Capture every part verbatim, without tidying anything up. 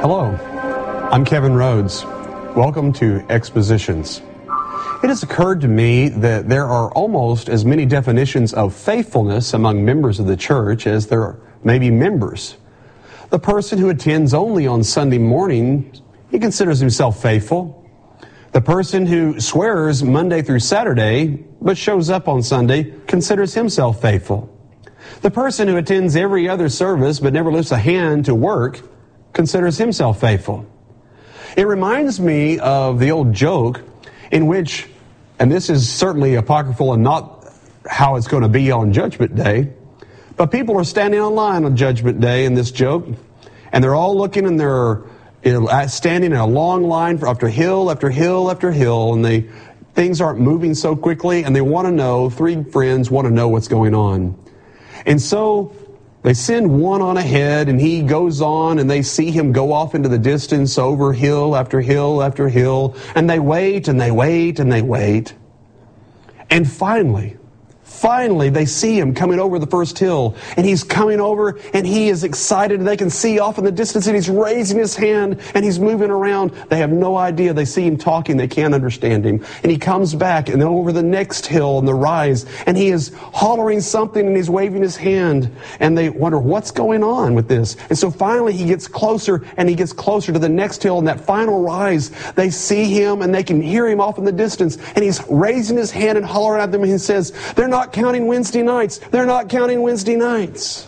Hello, I'm Kevin Rhodes. Welcome to Expositions. It has occurred to me that there are almost as many definitions of faithfulness among members of the church as there may be members. The person who attends only on Sunday morning, he considers himself faithful. The person who swears Monday through Saturday but shows up on Sunday considers himself faithful. The person who attends every other service but never lifts a hand to work considers himself faithful. It reminds me of the old joke in which, and this is certainly apocryphal and not how it's going to be on Judgment Day, but people are standing in line on Judgment Day in this joke, and they're all looking and they're standing in a long line for after hill after hill after hill, and they things aren't moving so quickly, and they want to know, three friends want to know what's going on. And so they send one on ahead, and he goes on, and they see him go off into the distance over hill after hill after hill, and they wait, and they wait, and they wait. And finally, finally, they see him coming over the first hill, and he's coming over, and he is excited, and they can see off in the distance, and he's raising his hand, and he's moving around. They have no idea. They see him talking. They can't understand him. And he comes back, and then over the next hill on the rise, and he is hollering something, and he's waving his hand, and they wonder, what's going on with this? And so finally, he gets closer, and he gets closer to the next hill, and that final rise, they see him, and they can hear him off in the distance, and he's raising his hand and hollering at them, and he says, they're not counting Wednesday nights. They're not counting Wednesday nights.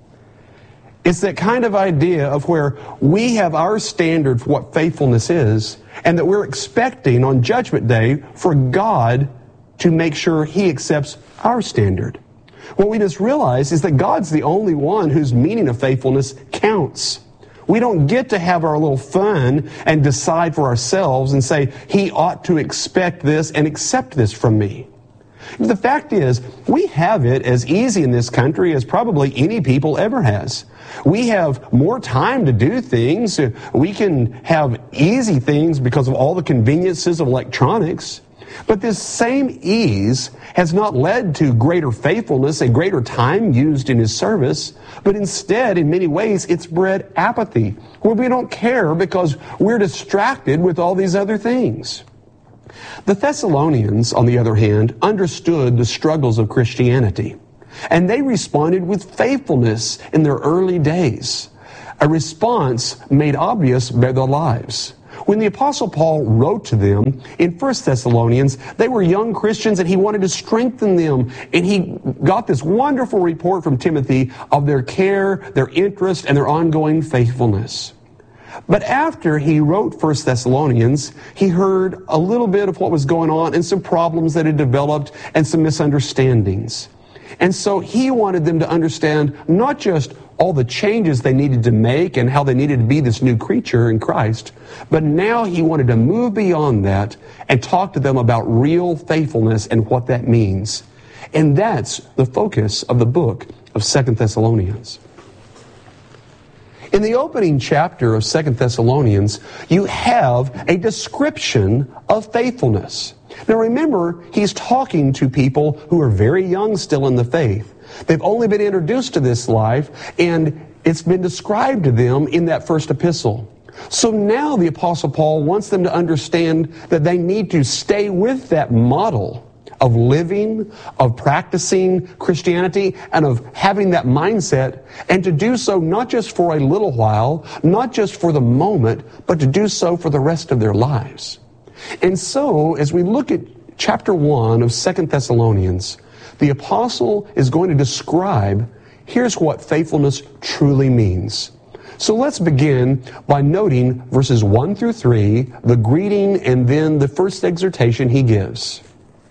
It's that kind of idea of where we have our standard for what faithfulness is, and that we're expecting on Judgment Day for God to make sure He accepts our standard. What we just realize is that God's the only one whose meaning of faithfulness counts. We don't get to have our little fun and decide for ourselves and say, He ought to expect this and accept this from me. The fact is, we have it as easy in this country as probably any people ever has. We have more time to do things. We can have easy things because of all the conveniences of electronics. But this same ease has not led to greater faithfulness and greater time used in His service, but instead, in many ways, it's bred apathy, where we don't care because we're distracted with all these other things. The Thessalonians, on the other hand, understood the struggles of Christianity, and they responded with faithfulness in their early days, a response made obvious by their lives. When the Apostle Paul wrote to them in First Thessalonians, they were young Christians and he wanted to strengthen them, and he got this wonderful report from Timothy of their care, their interest, and their ongoing faithfulness. But after he wrote First Thessalonians, he heard a little bit of what was going on and some problems that had developed and some misunderstandings. And so he wanted them to understand not just all the changes they needed to make and how they needed to be this new creature in Christ, but now he wanted to move beyond that and talk to them about real faithfulness and what that means. And that's the focus of the book of Second Thessalonians. In the opening chapter of Second Thessalonians, you have a description of faithfulness. Now remember, he's talking to people who are very young still in the faith. They've only been introduced to this life, and it's been described to them in that first epistle. So now the Apostle Paul wants them to understand that they need to stay with that model of living, of practicing Christianity, and of having that mindset, and to do so not just for a little while, not just for the moment, but to do so for the rest of their lives. And so, as we look at chapter one of Second Thessalonians, the apostle is going to describe, here's what faithfulness truly means. So let's begin by noting verses one through three, the greeting, and then the first exhortation he gives.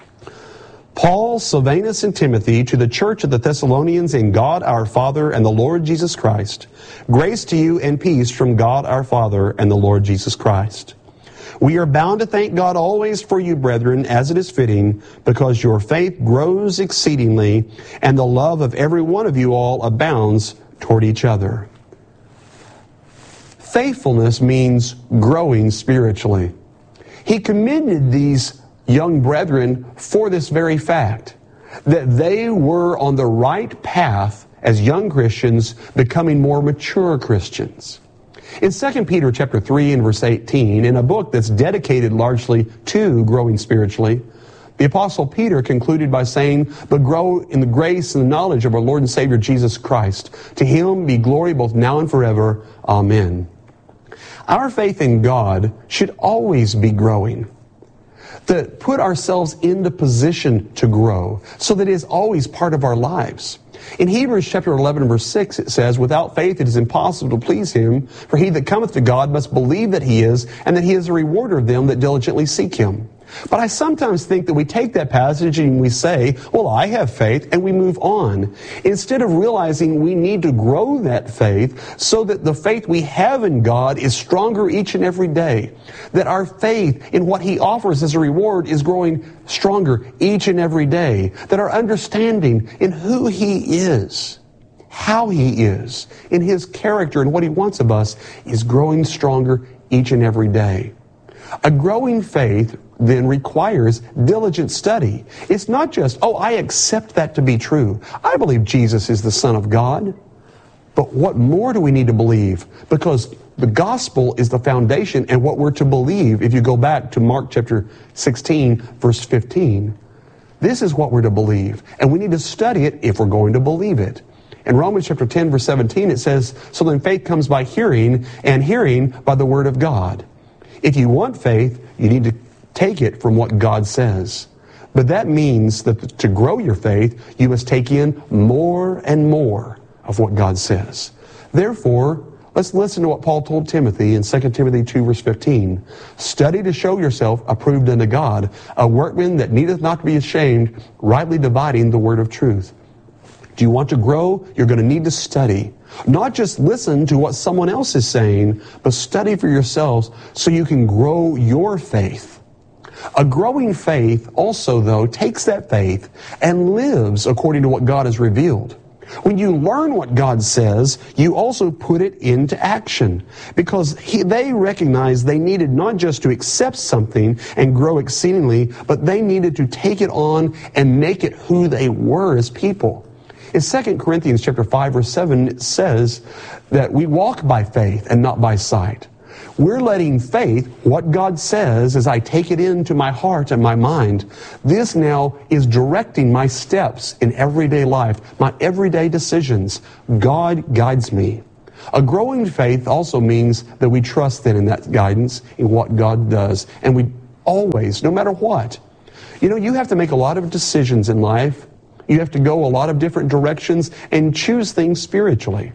Paul, Silvanus, and Timothy, to the church of the Thessalonians in God our Father and the Lord Jesus Christ, grace to you and peace from God our Father and the Lord Jesus Christ. We are bound to thank God always for you, brethren, as it is fitting, because your faith grows exceedingly, and the love of every one of you all abounds toward each other. Faithfulness means growing spiritually. He commended these young brethren for this very fact, that they were on the right path as young Christians, becoming more mature Christians. In Second Peter chapter three and verse eighteen, in a book that's dedicated largely to growing spiritually, the Apostle Peter concluded by saying, "But grow in the grace and the knowledge of our Lord and Savior Jesus Christ. To him be glory both now and forever. Amen." Our faith in God should always be growing. To put ourselves into position to grow so that it is always part of our lives. In Hebrews chapter eleven verse six it says, "Without faith it is impossible to please him, for he that cometh to God must believe that he is, and that he is a rewarder of them that diligently seek him." But I sometimes think that we take that passage and we say, "Well, I have faith," and we move on, instead of realizing we need to grow that faith so that the faith we have in God is stronger each and every day. That our faith in what he offers as a reward is growing stronger each and every day. That our understanding in who he is, how he is, in his character and what he wants of us is growing stronger each and every day. A growing faith then requires diligent study. It's not just, "Oh, I accept that to be true. I believe Jesus is the Son of God." But what more do we need to believe? Because the gospel is the foundation and what we're to believe. If you go back to Mark chapter sixteen, verse fifteen, this is what we're to believe. And we need to study it if we're going to believe it. In Romans chapter ten, verse seventeen, it says, "So then faith comes by hearing, and hearing by the word of God." If you want faith, you need to take it from what God says. But that means that to grow your faith, you must take in more and more of what God says. Therefore, let's listen to what Paul told Timothy in Second Timothy two, verse fifteen. "Study to show yourself approved unto God, a workman that needeth not to be ashamed, rightly dividing the word of truth." Do you want to grow? You're going to need to study. Not just listen to what someone else is saying, but study for yourselves so you can grow your faith. A growing faith also, though, takes that faith and lives according to what God has revealed. When you learn what God says, you also put it into action. Because he, they recognized they needed not just to accept something and grow exceedingly, but they needed to take it on and make it who they were as people. In Second Corinthians chapter five, verse seven, it says that we walk by faith and not by sight. We're letting faith, what God says, as I take it into my heart and my mind, this now is directing my steps in everyday life, my everyday decisions. God guides me. A growing faith also means that we trust then in that guidance, in what God does. And we always, no matter what, you know, you have to make a lot of decisions in life. You have to go a lot of different directions and choose things spiritually.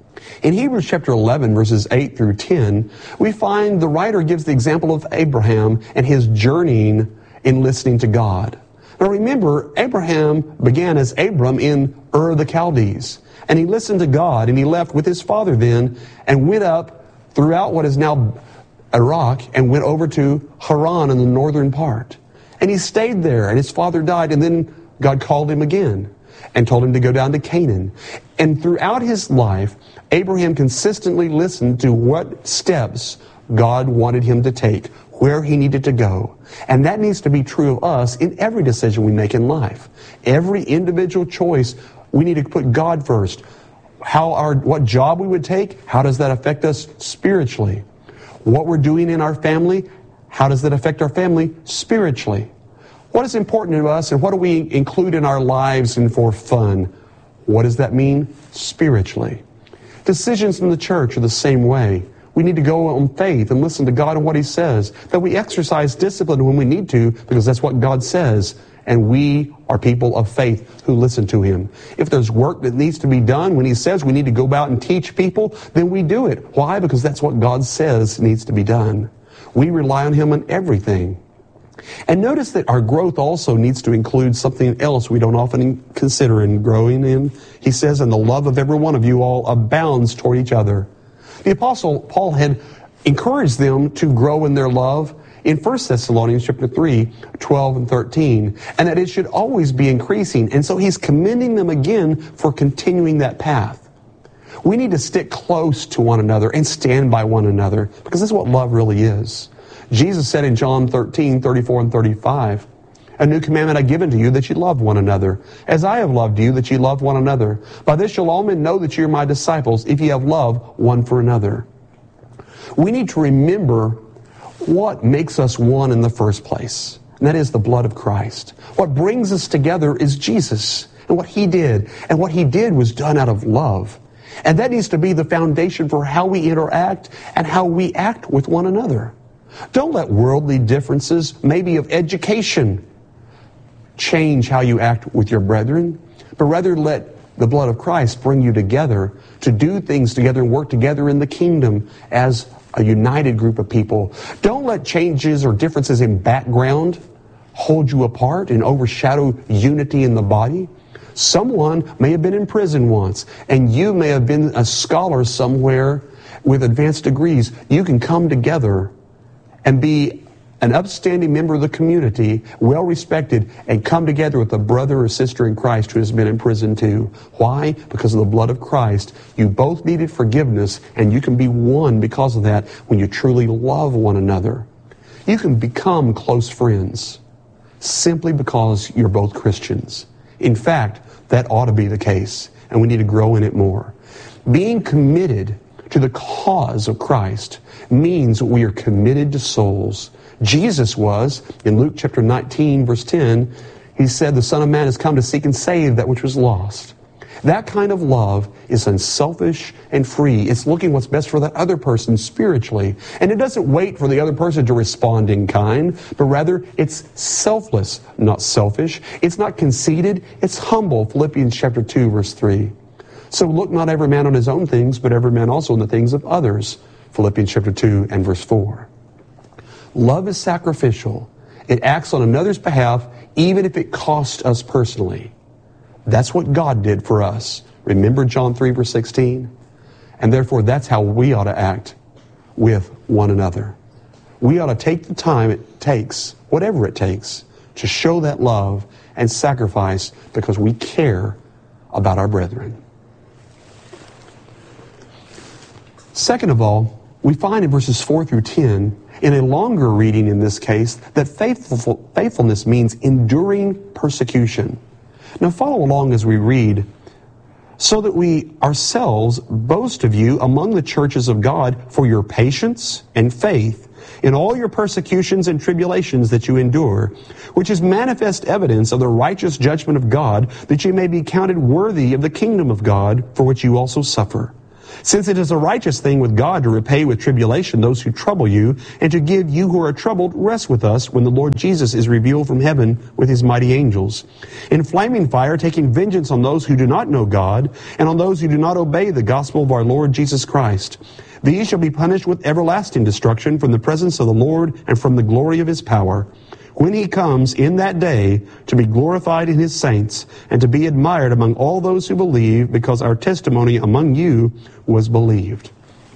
In Hebrews chapter eleven, verses eight through ten, we find the writer gives the example of Abraham and his journeying in listening to God. Now remember, Abraham began as Abram in Ur of the Chaldees, and he listened to God, and he left with his father then, and went up throughout what is now Iraq, and went over to Haran in the northern part. And he stayed there, and his father died, and then God called him again and told him to go down to Canaan. And throughout his life, Abraham consistently listened to what steps God wanted him to take, where he needed to go. And that needs to be true of us in every decision we make in life. Every individual choice, we need to put God first. How our, what job we would take, how does that affect us spiritually? What we're doing in our family, how does that affect our family spiritually? What is important to us, and what do we include in our lives and for fun? What does that mean spiritually? Decisions in the church are the same way. We need to go on faith and listen to God and what he says. That we exercise discipline when we need to, because that's what God says. And we are people of faith who listen to him. If there's work that needs to be done, when he says we need to go out and teach people, then we do it. Why? Because that's what God says needs to be done. We rely on him on everything. And notice that our growth also needs to include something else we don't often consider in growing in. He says, "And the love of every one of you all abounds toward each other." The Apostle Paul had encouraged them to grow in their love in First Thessalonians chapter three, twelve and thirteen, and that it should always be increasing. And so he's commending them again for continuing that path. We need to stick close to one another and stand by one another, because that's what love really is. Jesus said in John thirteen, thirty-four and thirty-five, "A new commandment I give unto you, that ye love one another, as I have loved you, that ye love one another. By this shall all men know that ye are my disciples, if ye have love one for another." we need to remember what makes us one in the first place. And that is the blood of Christ. What brings us together is Jesus and what He did. And what He did was done out of love. And that needs to be the foundation for how we interact and how we act with one another. Don't let worldly differences, maybe of education, change how you act with your brethren, but rather let the blood of Christ bring you together to do things together and work together in the kingdom as a united group of people. Don't let changes or differences in background hold you apart and overshadow unity in the body. Someone may have been in prison once, and you may have been a scholar somewhere with advanced degrees. You can come together and be an upstanding member of the community, well respected, and come together with a brother or sister in Christ who has been in prison too. Why? Because of the blood of Christ. You both needed forgiveness, and you can be one because of that when you truly love one another. You can become close friends simply because you're both Christians. In fact, that ought to be the case, and we need to grow in it more. Being committed to the cause of Christ means we are committed to souls. Jesus was, in Luke chapter nineteen, verse ten, He said, the Son of Man has come to seek and save that which was lost. That kind of love is unselfish and free. It's looking what's best for that other person spiritually. And it doesn't wait for the other person to respond in kind, but rather it's selfless, not selfish. It's not conceited, it's humble. Philippians chapter two, verse three. So look not every man on his own things, but every man also on the things of others. Philippians chapter two and verse four. Love is sacrificial. It acts on another's behalf, even if it costs us personally. That's what God did for us. Remember John three, verse sixteen? And therefore, that's how we ought to act with one another. We ought to take the time it takes, whatever it takes, to show that love and sacrifice because we care about our brethren. Second of all, we find in verses four through ten, in a longer reading in this case, that faithful, faithfulness means enduring persecution. Now follow along as we read. So that we ourselves boast of you among the churches of God for your patience and faith in all your persecutions and tribulations that you endure, which is manifest evidence of the righteous judgment of God, that you may be counted worthy of the kingdom of God, for which you also suffer. Since it is a righteous thing with God to repay with tribulation those who trouble you, and to give you who are troubled rest with us when the Lord Jesus is revealed from heaven with His mighty angels, in flaming fire, taking vengeance on those who do not know God, and on those who do not obey the gospel of our Lord Jesus Christ. These shall be punished with everlasting destruction from the presence of the Lord and from the glory of His power, when He comes in that day to be glorified in His saints and to be admired among all those who believe, because our testimony among you was believed.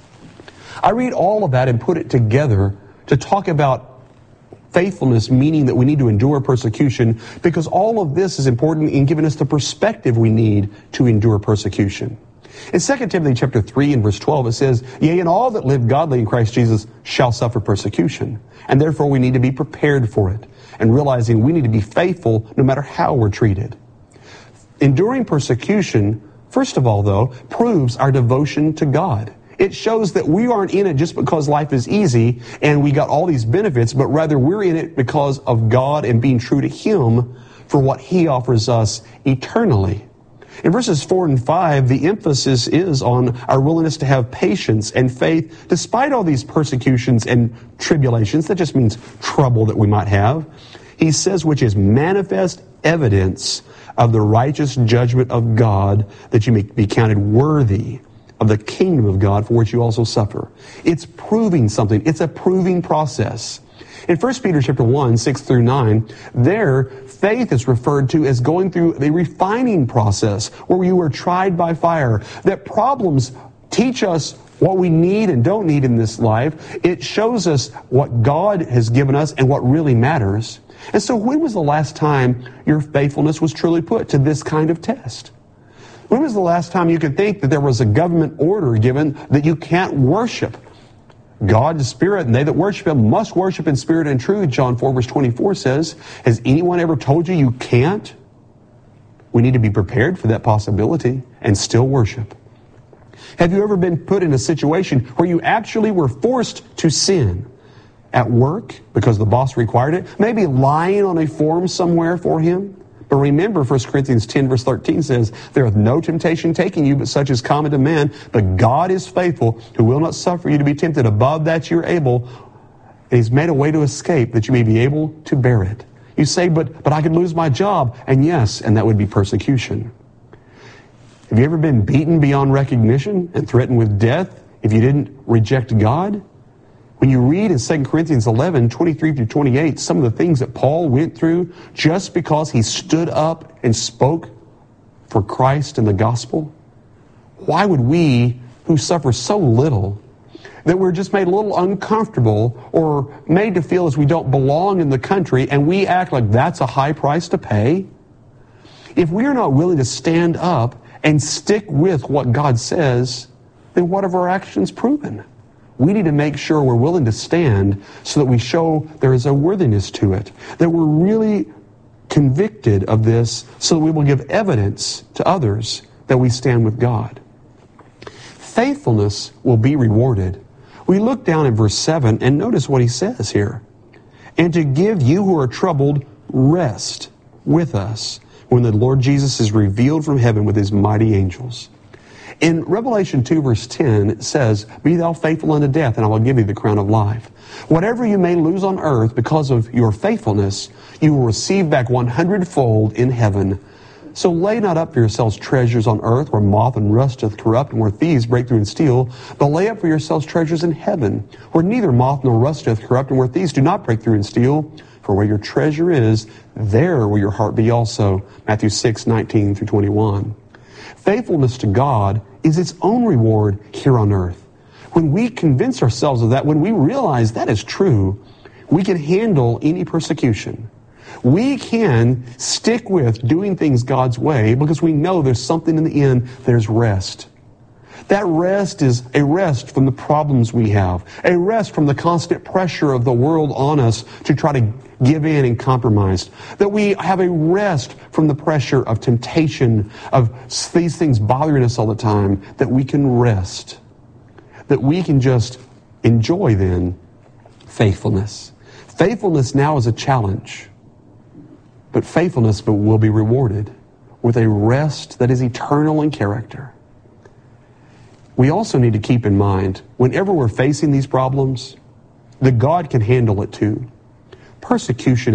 I read all of that and put it together to talk about faithfulness, meaning that we need to endure persecution, because all of this is important in giving us the perspective we need to endure persecution. In Second Timothy chapter three and verse twelve, it says, Yea, and all that live godly in Christ Jesus shall suffer persecution. And therefore we need to be prepared for it, and realizing we need to be faithful no matter how we're treated. Enduring persecution, first of all, though, proves our devotion to God. It shows that we aren't in it just because life is easy and we got all these benefits, but rather we're in it because of God and being true to Him for what He offers us eternally. In verses four and five, the emphasis is on our willingness to have patience and faith despite all these persecutions and tribulations. That just means trouble that we might have. He says, which is manifest evidence of the righteous judgment of God, that you may be counted worthy of the kingdom of God, for which you also suffer. It's proving something. It's a proving process. In First Peter chapter one, six through nine, there, faith is referred to as going through the refining process where you are tried by fire. That problems teach us what we need and don't need in this life. It shows us what God has given us and what really matters. And so when was the last time your faithfulness was truly put to this kind of test? When was the last time you could think that there was a government order given that you can't worship God is spirit, and they that worship Him must worship in spirit and truth? John four, verse twenty-four says, has anyone ever told you you can't? We need to be prepared for that possibility and still worship. Have you ever been put in a situation where you actually were forced to sin? At work, because the boss required it? Maybe lying on a form somewhere for him? But remember, First Corinthians ten verse thirteen says, there is no temptation taking you, but such is common to man. But God is faithful, who will not suffer you to be tempted above that you're able. And He's made a way to escape, that you may be able to bear it. You say, but, but I could lose my job. And yes, and that would be persecution. Have you ever been beaten beyond recognition and threatened with death if you didn't reject God? When you read in Second Corinthians eleven, twenty-three through twenty-eight, some of the things that Paul went through just because he stood up and spoke for Christ and the gospel, why would we, who suffer so little, that we're just made a little uncomfortable or made to feel as we don't belong in the country, and we act like that's a high price to pay? If we are not willing to stand up and stick with what God says, then what have our actions proven? We need to make sure we're willing to stand so that we show there is a worthiness to it, that we're really convicted of this so that we will give evidence to others that we stand with God. Faithfulness will be rewarded. We look down at verse seven and notice what he says here. And to give you who are troubled rest with us when the Lord Jesus is revealed from heaven with his mighty angels. In Revelation two verse ten, it says, be thou faithful unto death, and I will give thee the crown of life. Whatever you may lose on earth because of your faithfulness, you will receive back one hundredfold in heaven. So lay not up for yourselves treasures on earth, where moth and rust doth corrupt, and where thieves break through and steal. But lay up for yourselves treasures in heaven, where neither moth nor rust doth corrupt, and where thieves do not break through and steal. For where your treasure is, there will your heart be also. Matthew six, nineteen through twenty-one. Faithfulness to God is its own reward here on earth. When we convince ourselves of that, when we realize that is true, we can handle any persecution. We can stick with doing things God's way because we know there's something in the end, there's rest. That rest is a rest from the problems we have, a rest from the constant pressure of the world on us to try to give in and compromise. That we have a rest from the pressure of temptation, of these things bothering us all the time, that we can rest. That we can just enjoy then faithfulness. Faithfulness now is a challenge, but faithfulness will be rewarded with a rest that is eternal in character. We also need to keep in mind, whenever we're facing these problems, that God can handle it too. Persecution